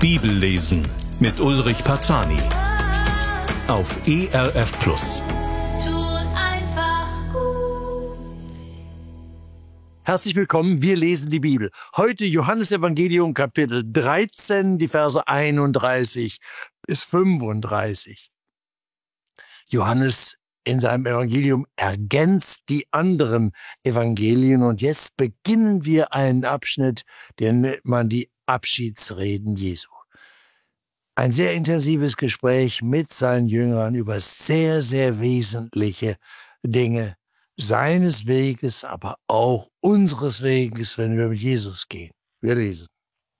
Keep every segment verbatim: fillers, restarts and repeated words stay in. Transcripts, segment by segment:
Bibel lesen mit Ulrich Parzani auf E R F Plus. Tut einfach gut. Herzlich willkommen, wir lesen die Bibel. Heute Johannesevangelium Kapitel dreizehn, die Verse einunddreißig bis fünfunddreißig. Johannes in seinem Evangelium ergänzt die anderen Evangelien und jetzt beginnen wir einen Abschnitt, den nennt man die Abschiedsreden Jesu. Ein sehr intensives Gespräch mit seinen Jüngern über sehr, sehr wesentliche Dinge seines Weges, aber auch unseres Weges, wenn wir mit Jesus gehen. Wir lesen.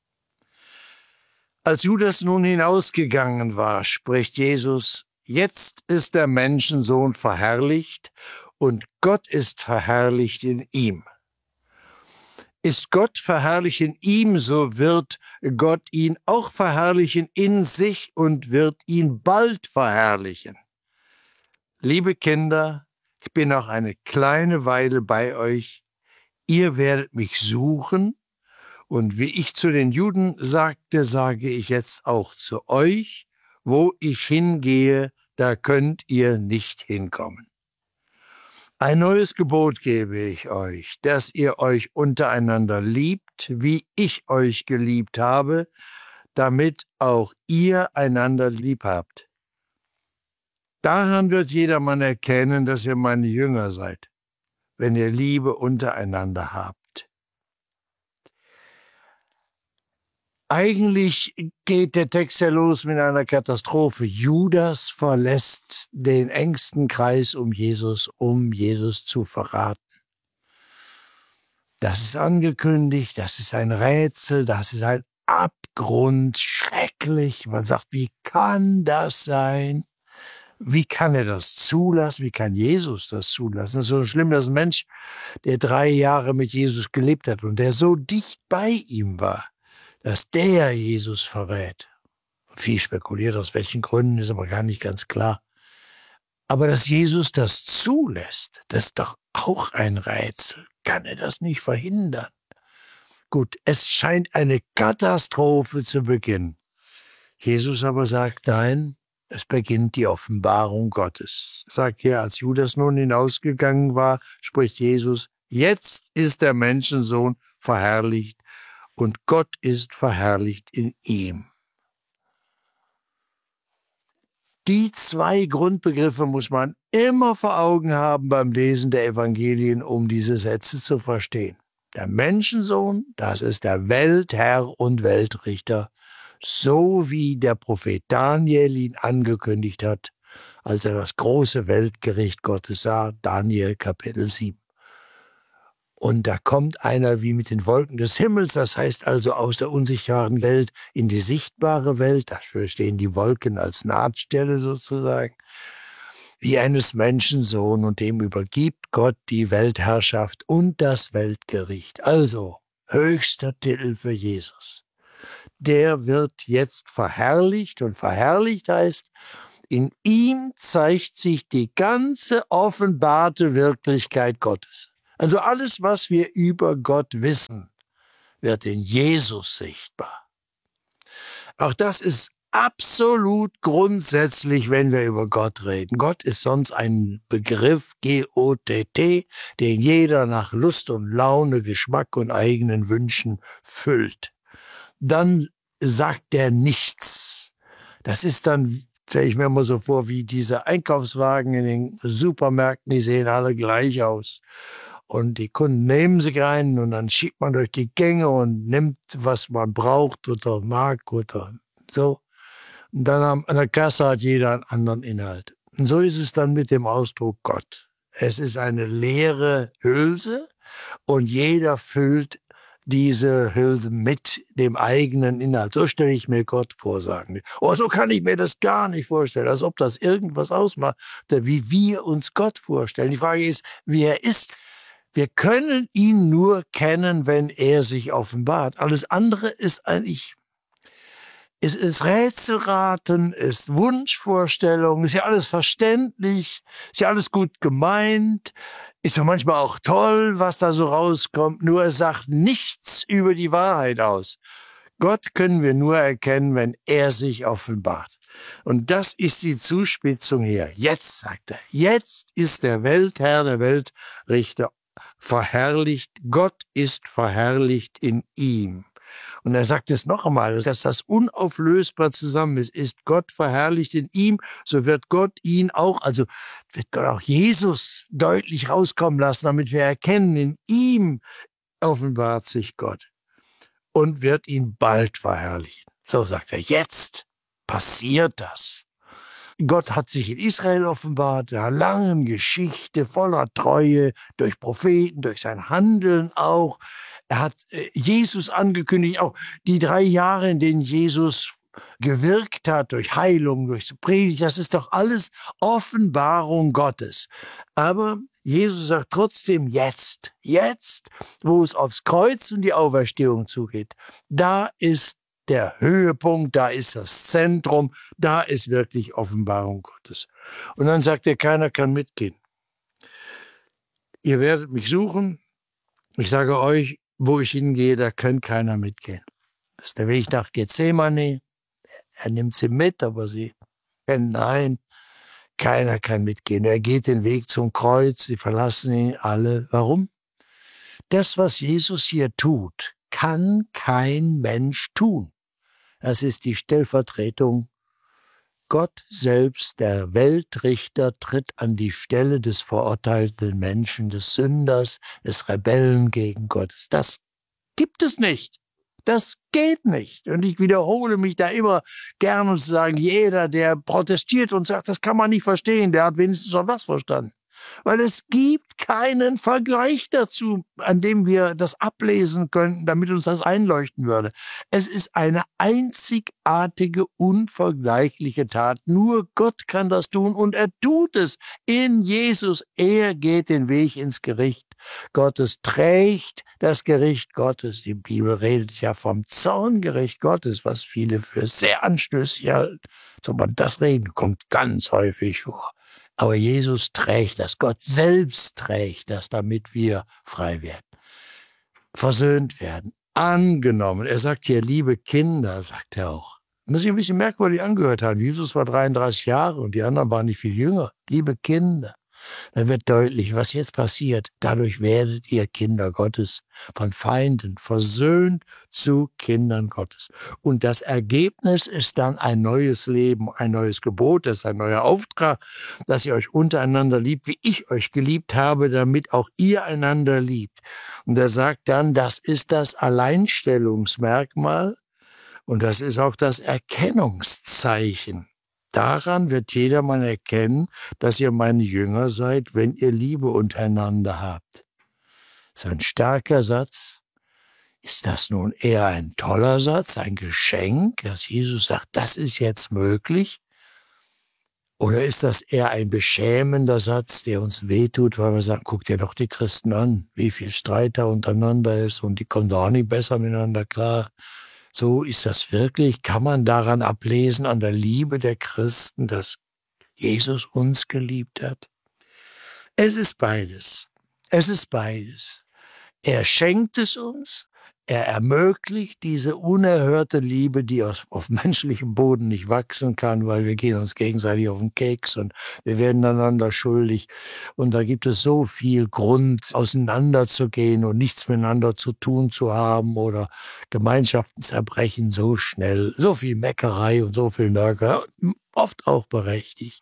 Als Judas nun hinausgegangen war, spricht Jesus: Jetzt ist der Menschensohn verherrlicht und Gott ist verherrlicht in ihm. Ist Gott verherrlicht in ihm, so wird Gott ihn auch verherrlichen in sich und wird ihn bald verherrlichen. Liebe Kinder, ich bin noch eine kleine Weile bei euch. Ihr werdet mich suchen. Und wie ich zu den Juden sagte, sage ich jetzt auch zu euch: Wo ich hingehe, da könnt ihr nicht hinkommen. Ein neues Gebot gebe ich euch, dass ihr euch untereinander liebt, wie ich euch geliebt habe, damit auch ihr einander lieb habt. Daran wird jedermann erkennen, dass ihr meine Jünger seid, wenn ihr Liebe untereinander habt. Eigentlich geht der Text ja los mit einer Katastrophe. Judas verlässt den engsten Kreis um Jesus, um Jesus zu verraten. Das ist angekündigt, das ist ein Rätsel, das ist ein Abgrund, schrecklich. Man sagt, wie kann das sein? Wie kann er das zulassen? Wie kann Jesus das zulassen? Das ist so schlimm, dass ein Mensch, der drei Jahre mit Jesus gelebt hat und der so dicht bei ihm war, dass der Jesus verrät. Viel spekuliert, aus welchen Gründen, ist aber gar nicht ganz klar. Aber dass Jesus das zulässt, das ist doch auch ein Rätsel. Kann er das nicht verhindern? Gut, es scheint eine Katastrophe zu beginnen. Jesus aber sagt, nein, es beginnt die Offenbarung Gottes. Sagt hier, als Judas nun hinausgegangen war, spricht Jesus: Jetzt ist der Menschensohn verherrlicht und Gott ist verherrlicht in ihm. Die zwei Grundbegriffe muss man immer vor Augen haben beim Lesen der Evangelien, um diese Sätze zu verstehen. Der Menschensohn, das ist der Weltherr und Weltrichter, so wie der Prophet Daniel ihn angekündigt hat, als er das große Weltgericht Gottes sah, Daniel Kapitel sieben. Und da kommt einer wie mit den Wolken des Himmels, das heißt also aus der unsichtbaren Welt in die sichtbare Welt, dafür stehen die Wolken als Nahtstelle sozusagen, wie eines Menschensohn, und dem übergibt Gott die Weltherrschaft und das Weltgericht. Also höchster Titel für Jesus. Der wird jetzt verherrlicht, und verherrlicht heißt, in ihm zeigt sich die ganze offenbarte Wirklichkeit Gottes. Also alles, was wir über Gott wissen, wird in Jesus sichtbar. Auch das ist absolut grundsätzlich, wenn wir über Gott reden. Gott ist sonst ein Begriff, G O T T, den jeder nach Lust und Laune, Geschmack und eigenen Wünschen füllt. Dann sagt er nichts. Das ist dann, stelle ich mir immer so vor, wie diese Einkaufswagen in den Supermärkten, die sehen alle gleich aus. Und die Kunden nehmen sich rein und dann schiebt man durch die Gänge und nimmt, was man braucht oder mag oder so. Und dann an der Kasse hat jeder einen anderen Inhalt. Und so ist es dann mit dem Ausdruck Gott. Es ist eine leere Hülse und jeder füllt diese Hülse mit dem eigenen Inhalt. So stelle ich mir Gott vor, sagen die. Oh, so kann ich mir das gar nicht vorstellen, als ob das irgendwas ausmacht, wie wir uns Gott vorstellen. Die Frage ist, wie er ist. Wir können ihn nur kennen, wenn er sich offenbart. Alles andere ist eigentlich, es ist Rätselraten, ist Wunschvorstellung, ist ja alles verständlich, ist ja alles gut gemeint, ist ja manchmal auch toll, was da so rauskommt, nur es sagt nichts über die Wahrheit aus. Gott können wir nur erkennen, wenn er sich offenbart. Und das ist die Zuspitzung hier. Jetzt, sagt er, jetzt ist der Weltherr, der Weltrichter verherrlicht. Gott ist verherrlicht in ihm. Und er sagt es noch einmal, dass das unauflösbar zusammen ist. Ist Gott verherrlicht in ihm, so wird Gott ihn auch, also wird Gott auch Jesus deutlich rauskommen lassen, damit wir erkennen, in ihm offenbart sich Gott und wird ihn bald verherrlichen. So sagt er, jetzt passiert das. Gott hat sich in Israel offenbart, in einer langen Geschichte voller Treue, durch Propheten, durch sein Handeln auch. Er hat Jesus angekündigt, auch die drei Jahre, in denen Jesus gewirkt hat, durch Heilung, durch Predigt, das ist doch alles Offenbarung Gottes. Aber Jesus sagt trotzdem jetzt, jetzt, wo es aufs Kreuz und die Auferstehung zugeht, da ist der Höhepunkt, da ist das Zentrum, da ist wirklich Offenbarung Gottes. Und dann sagt er, keiner kann mitgehen. Ihr werdet mich suchen. Ich sage euch, wo ich hingehe, da kann keiner mitgehen. Das ist der Weg nach Gethsemane. Er nimmt sie mit, aber sie kennen, nein, keiner kann mitgehen. Er geht den Weg zum Kreuz, sie verlassen ihn alle. Warum? Das, was Jesus hier tut, kann kein Mensch tun. Das ist die Stellvertretung. Gott selbst, der Weltrichter, tritt an die Stelle des verurteilten Menschen, des Sünders, des Rebellen gegen Gott. Das gibt es nicht. Das geht nicht. Und ich wiederhole mich da immer gerne zu sagen, jeder, der protestiert und sagt, das kann man nicht verstehen, der hat wenigstens schon was verstanden. Weil es gibt keinen Vergleich dazu, an dem wir das ablesen könnten, damit uns das einleuchten würde. Es ist eine einzigartige, unvergleichliche Tat. Nur Gott kann das tun und er tut es in Jesus. Er geht den Weg ins Gericht Gottes, trägt das Gericht Gottes. Die Bibel redet ja vom Zorngericht Gottes, was viele für sehr anstößig halten. So man das reden, kommt ganz häufig vor. Aber Jesus trägt das, Gott selbst trägt das, damit wir frei werden, versöhnt werden, angenommen. Er sagt hier, liebe Kinder, sagt er auch. Muss ich ein bisschen merkwürdig angehört haben. Jesus war dreiunddreißig Jahre und die anderen waren nicht viel jünger. Liebe Kinder. Dann wird deutlich, was jetzt passiert. Dadurch werdet ihr Kinder Gottes, von Feinden versöhnt zu Kindern Gottes. Und das Ergebnis ist dann ein neues Leben, ein neues Gebot, das ist ein neuer Auftrag, dass ihr euch untereinander liebt, wie ich euch geliebt habe, damit auch ihr einander liebt. Und er sagt dann, das ist das Alleinstellungsmerkmal und das ist auch das Erkennungszeichen. Daran wird jedermann erkennen, dass ihr meine Jünger seid, wenn ihr Liebe untereinander habt. Das ist ein starker Satz. Ist das nun eher ein toller Satz, ein Geschenk, dass Jesus sagt, das ist jetzt möglich? Oder ist das eher ein beschämender Satz, der uns wehtut, weil wir sagen, guckt dir doch die Christen an, wie viel Streit da untereinander ist und die kommen doch auch nicht besser miteinander klar. So ist das wirklich, kann man daran ablesen, an der Liebe der Christen, dass Jesus uns geliebt hat? Es ist beides. Es ist beides. Er schenkt es uns, er ermöglicht diese unerhörte Liebe, die aus, auf menschlichem Boden nicht wachsen kann, weil wir gehen uns gegenseitig auf den Keks und wir werden einander schuldig. Und da gibt es so viel Grund, auseinanderzugehen und nichts miteinander zu tun zu haben oder Gemeinschaften zerbrechen so schnell. So viel Meckerei und so viel Nörger, oft auch berechtigt.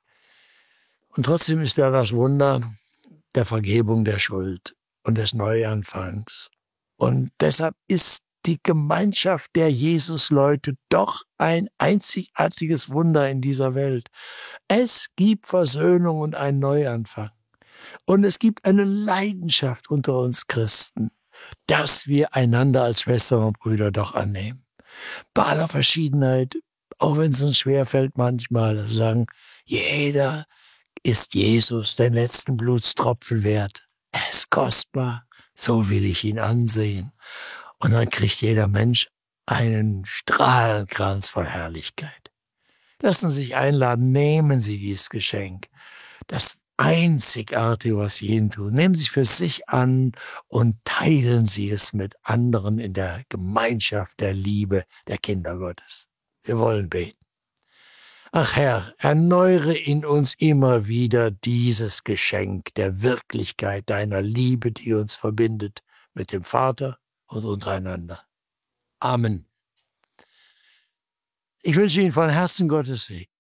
Und trotzdem ist da das Wunder der Vergebung der Schuld und des Neuanfangs. Und deshalb ist die Gemeinschaft der Jesus-Leute doch ein einzigartiges Wunder in dieser Welt. Es gibt Versöhnung und einen Neuanfang. Und es gibt eine Leidenschaft unter uns Christen, dass wir einander als Schwestern und Brüder doch annehmen. Bei aller Verschiedenheit, auch wenn es uns schwerfällt manchmal, zu sagen, jeder ist Jesus den letzten Blutstropfen wert. Er ist kostbar. So will ich ihn ansehen. Und dann kriegt jeder Mensch einen Strahlenkranz voll Herrlichkeit. Lassen Sie sich einladen, nehmen Sie dieses Geschenk. Das Einzigartige, was Sie jeden tun. Nehmen Sie es für sich an und teilen Sie es mit anderen in der Gemeinschaft der Liebe der Kinder Gottes. Wir wollen beten. Ach Herr, erneuere in uns immer wieder dieses Geschenk der Wirklichkeit deiner Liebe, die uns verbindet mit dem Vater und untereinander. Amen. Ich wünsche Ihnen von Herzen Gottes Segen.